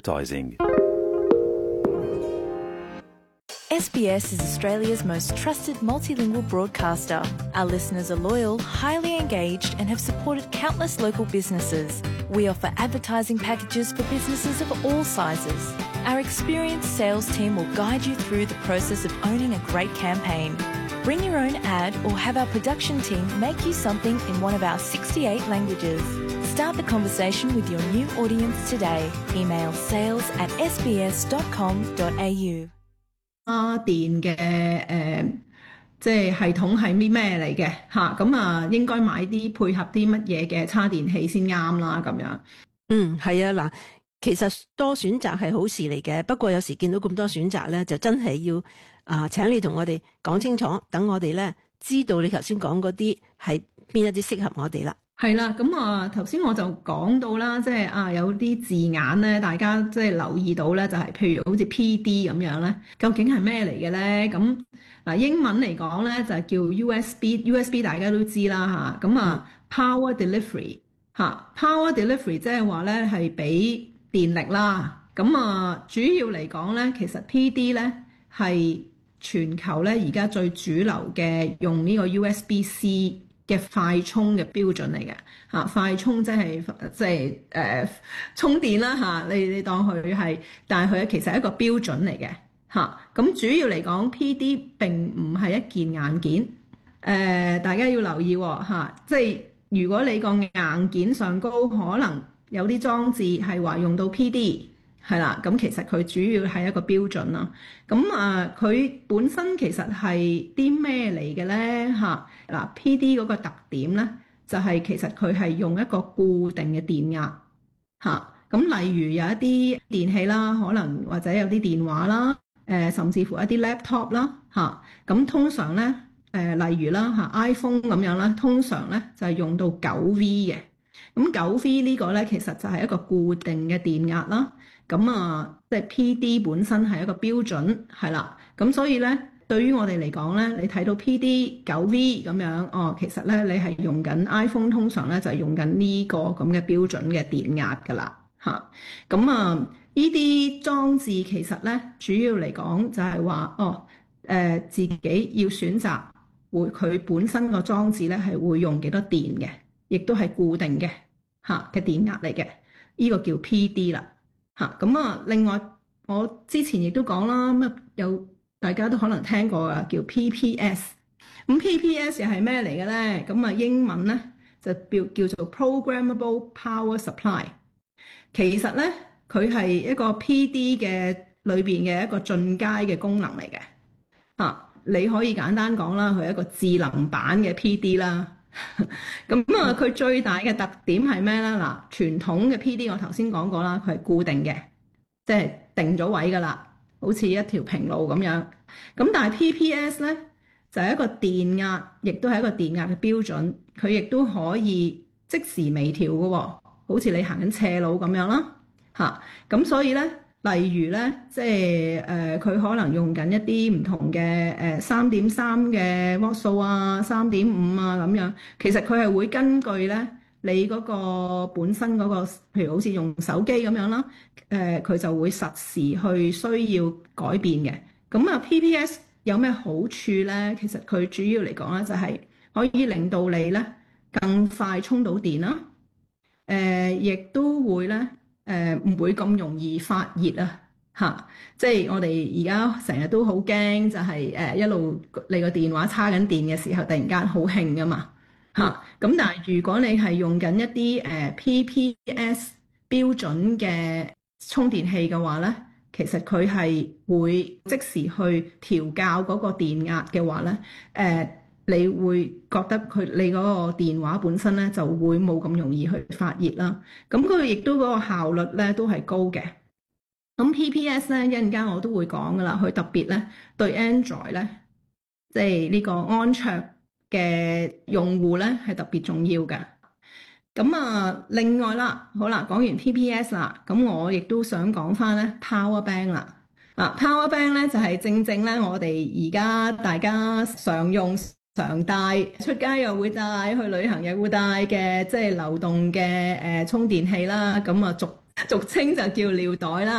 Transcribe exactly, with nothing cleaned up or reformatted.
advertising. S B S is Australia's most trusted multilingual broadcaster. Our listeners are loyal, highly engaged, and have supported countless local businesses. We offer advertising packages for businesses of all sizes. Our experienced sales team will guide you through the process of owning a great campaign. Bring your own ad or have our production team make you something in one of our sixty-eight languages. Start the conversation with your new audience today. Email sales at s b s dot com dot a u. 插電嘅誒，即係系統係啲咩嚟嘅嚇？咁啊，應該買啲配合啲乜嘢嘅叉電器先啱啦，咁樣。 嗯，係啊，嗱，其實多選擇係好事嚟嘅，不過有時見到咁多選擇咧，就真係要啊、呃，請你同我哋講清楚，等我哋咧知道你頭先講嗰啲係邊一啲適合我哋啦。 係啦，咁啊頭先我就講到啦，即係啊有啲字眼咧，大家即係留意到咧，就係、是、譬如好似 P D 咁樣咧，究竟係咩嚟嘅咧？咁嗱英文嚟講咧就係叫 U S B，U S B 大家都知啦嚇，咁啊 Power Delivery 嚇 ，Power Delivery 即係話咧係俾電力啦，咁啊主要嚟講咧，其實 P D 咧係全球咧而家最主流嘅用呢個 U S B C 嘅快充嘅標準嚟嘅嚇，快充即係即係誒充電啦嚇，你你當佢係，但係佢其實係一個標準嚟嘅嚇。咁主要嚟講 ，P D 並唔係一件硬件，誒、呃、大家要留意喎嚇，即係如果你個硬件上高可能有啲裝置係話用到 P D。係啦，咁其實佢主要係一個標準啦。咁啊，佢本身其實係啲咩嚟嘅咧？嚇嗱 ，P D 嗰個特點咧，就係、是、其實佢係用一個固定嘅電壓嚇。咁例如有一啲電器啦，可能或者有啲電話啦，誒、呃、甚至乎一啲 laptop 啦嚇。咁通常咧，誒、呃、例如啦嚇 iPhone 咁樣啦，通常咧就係、是、用到九 V 嘅。咁九 V 呢個咧，其實就係一個固定嘅電壓啦。咁啊，即係 P D 本身係一個標準，係啦。咁所以咧，對於我哋嚟講咧，你睇到 P D 九 V 咁樣，哦，其實咧你係用緊 iPhone， 通常咧就係用緊呢個咁嘅標準嘅電壓㗎啦，嚇。咁啊，呢啲裝置其實咧，主要嚟講就係話，哦，誒、呃、自己要選擇會佢本身個裝置咧係會用幾多電嘅，亦都係固定嘅嚇嘅電壓嚟嘅，呢、這個叫 P D 啦。嚇咁啊！另外，我之前亦都講啦，咁有大家都可能聽過啊，叫 P P S。咁 P P S 又係咩嚟嘅咧？咁啊，英文咧就叫叫做 Programmable Power Supply。其實咧，佢係一個 P D 嘅裏邊嘅一個進階嘅功能嚟嘅。啊，你可以簡單講啦，佢係一個智能版嘅 P D 啦。咁啊，佢最大嘅特點係咩咧？嗱，傳統嘅 P D 我頭先講過啦，佢係固定嘅，即係定咗位噶啦，好似一條平路咁樣。咁但係 P P S 咧就係一個電壓，亦都係一個電壓嘅標準，佢亦都可以即時微調嘅喎，好似你行緊斜路咁樣啦，嚇。咁所以咧。例如咧，即係誒，佢、呃、可能用緊一啲唔同嘅誒三點三嘅瓦數啊，三點五啊咁樣。其實佢係會根據咧你嗰個本身嗰、嗰個，譬如好似用手機咁樣啦，誒、呃、佢就會實時去需要改變嘅。咁啊 P P S 有咩好處咧？其實佢主要嚟講咧，就係可以令到你咧更快充到電啦。誒、呃，亦都會咧。誒唔、呃、會咁容易發熱啊！嚇，即係我哋而家成日都好驚，就係、是、誒、呃、一路你個電話叉緊電嘅時候，突然間好興㗎嘛嚇。咁、嗯、但係如果你係用緊一啲誒、呃、P P S 標準嘅充電器嘅話咧，其實佢係會即時去調校嗰個電壓嘅話咧，誒、呃。你會覺得佢你嗰個電話本身咧就會冇咁容易去發熱啦。咁佢亦都嗰個效率咧都係高嘅。咁 P P S 咧一陣間我都會講噶啦，佢特別咧對 Android 咧，即係呢個安卓嘅用戶咧係特別重要嘅。咁啊，另外啦，好啦，講完 P P S 啦，咁我亦都想講翻咧 Power Bank 啦。啊 ，Power Bank 咧就係正正咧我哋而家大家常用。常帶出街又會帶，去旅行又會帶嘅，即係流動嘅誒充電器啦。咁啊俗俗稱就叫尿袋啦。